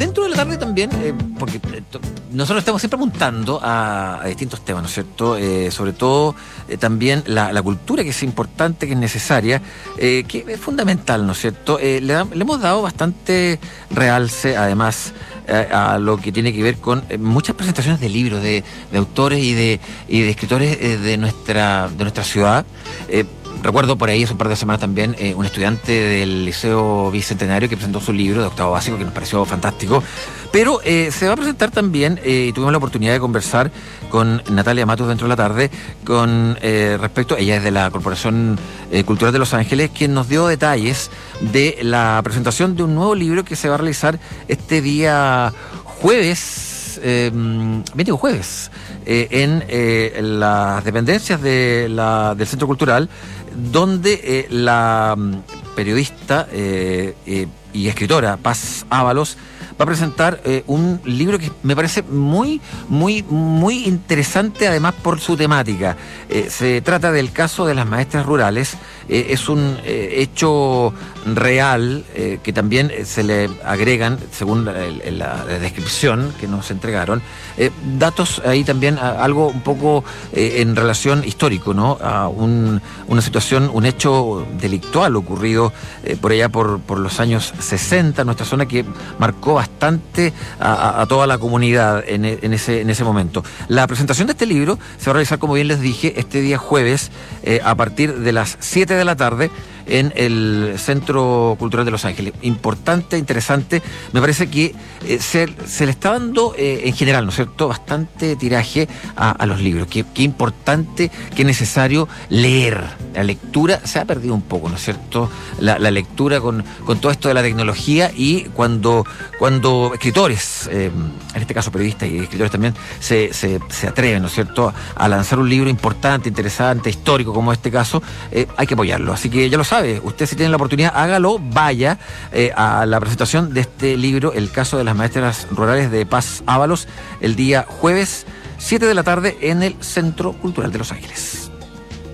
dentro de la tarde también, porque nosotros estamos siempre apuntando a distintos temas, ¿no es cierto? Sobre todo también la cultura, que es importante, que es necesaria, que es fundamental, ¿no es cierto? Le hemos dado bastante realce, además, a lo que tiene que ver con muchas presentaciones de libros, de autores y de escritores de nuestra ciudad. Recuerdo por ahí hace un par de semanas también un estudiante del Liceo Bicentenario que presentó su libro de octavo básico, que nos pareció fantástico. Pero se va a presentar también, y tuvimos la oportunidad de conversar con Natalia Matus dentro de la tarde, con respecto, ella es de la Corporación Cultural de Los Ángeles, quien nos dio detalles de la presentación de un nuevo libro que se va a realizar este día jueves, 21 jueves, en las dependencias del Centro Cultural, donde la periodista y escritora Paz Ábalos va a presentar un libro que me parece muy interesante, además por su temática. Se trata del caso de las maestras rurales. Es un hecho real que también se le agregan, según la descripción que nos entregaron, datos ahí también, algo un poco en relación histórico, ¿no? A una situación, un hecho delictual ocurrido por allá por los años 60 en nuestra zona, que marcó bastante a toda la comunidad en ese momento. La presentación de este libro se va a realizar, como bien les dije, este día jueves a partir de las 7 de la tarde en el Centro Cultural de Los Ángeles. Importante, interesante. Me parece que se le está dando en general, ¿no es cierto?, bastante tiraje a los libros. Qué importante, qué necesario leer. La lectura se ha perdido un poco, ¿no es cierto? La lectura con todo esto de la tecnología, y cuando escritores, en este caso periodistas y escritores también, se atreven, ¿no es cierto?, a lanzar un libro importante, interesante, histórico, como este caso, hay que apoyarlo. Así que ya lo sabe, usted, si tiene la oportunidad, hágalo, vaya a la presentación de este libro, El caso de las maestras rurales, de Paz Ábalos, el día jueves 7 de la tarde en el Centro Cultural de Los Ángeles.